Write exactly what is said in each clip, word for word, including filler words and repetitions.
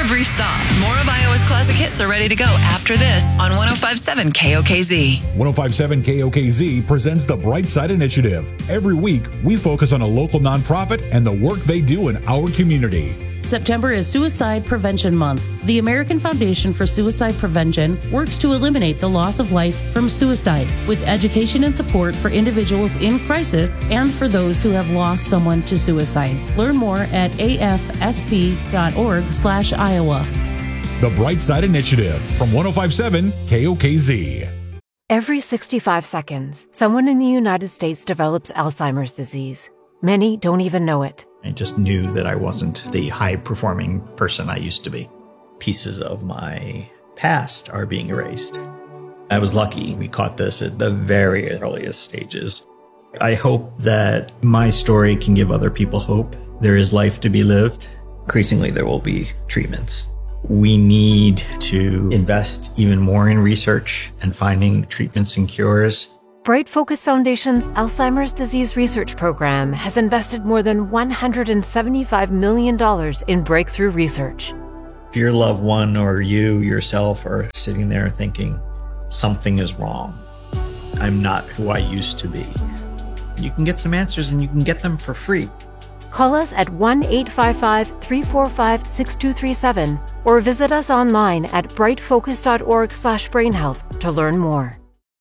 a brief stop. More of Iowa's classic hits are ready to go after this on one oh five point seven K O K Z. one oh five point seven K O K Z presents the Brightside Initiative. Every week, we focus on a local nonprofit and the work they do in our community. September is Suicide Prevention Month. The American Foundation for Suicide Prevention works to eliminate the loss of life from suicide with education and support for individuals in crisis and for those who have lost someone to suicide. Learn more at a f s p dot org slash Iowa. The Brightside Initiative from one oh five point seven K O K Z. Every sixty-five seconds, someone in the United States develops Alzheimer's disease. Many don't even know it. I just knew that I wasn't the high-performing person I used to be. Pieces of my past are being erased. I was lucky we caught this at the very earliest stages. I hope that my story can give other people hope. There is life to be lived. Increasingly, there will be treatments. We need to invest even more in research and finding treatments and cures. Bright Focus Foundation's Alzheimer's Disease Research Program has invested more than one hundred seventy-five million dollars in breakthrough research. If your loved one or you yourself are sitting there thinking, something is wrong, I'm not who I used to be, you can get some answers and you can get them for free. Call us at one eight five five, three four five, six two three seven or visit us online at bright focus dot org slash brain health to learn more.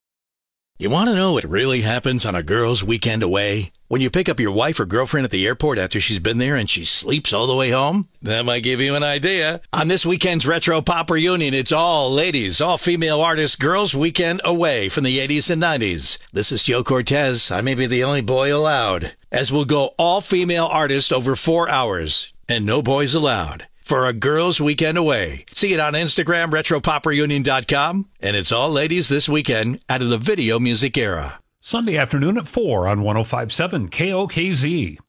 You want to know what really happens on a girl's weekend away? When you pick up your wife or girlfriend at the airport after she's been there and she sleeps all the way home? That might give you an idea. On this weekend's Retro Pop Reunion, it's all ladies, all female artists, girls' weekend away from the eighties and nineties. This is Joe Cortez. I may be the only boy allowed. As we'll go all female artists over four hours and no boys allowed. For a girls' weekend away. See it on Instagram, retro pop reunion dot com. And it's all ladies this weekend out of the video music era. Sunday afternoon at four on one oh five point seven K O K Z.